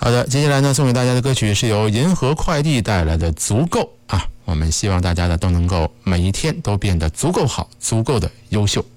好的，接下来呢，送给大家的歌曲是由银河快递带来的《足够》啊，我们希望大家呢都能够每一天都变得足够好，足够的优秀。